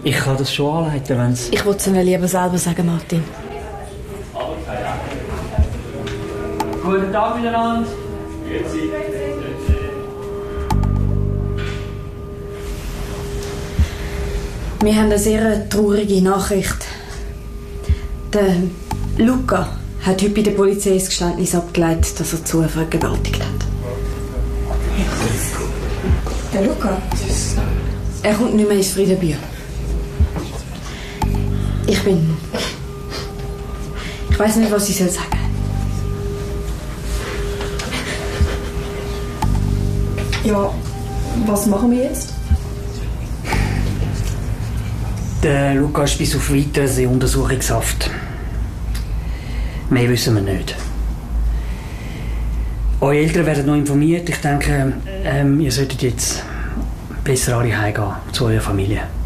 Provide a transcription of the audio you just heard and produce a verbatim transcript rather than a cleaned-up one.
Ich kann das schon anleiten, wenn es... Ich wollte es Ihnen lieber selber sagen, Martin. Guten Tag miteinander. Wir haben eine sehr traurige Nachricht. Der Luca hat heute bei der Polizei das Geständnis abgelegt, dass er zu vergewaltigt hat. Der Luca? Er kommt nicht mehr ins Friedenbier. Ich bin... Ich weiss nicht, was ich sagen soll. Ja, was machen wir jetzt? Der Luca ist bis auf Weiteres in Untersuchungshaft. Mehr wissen wir nicht. Eure Eltern werden noch informiert. Ich denke, ähm, ihr solltet jetzt besser alle heimgehen zu eurer Familie.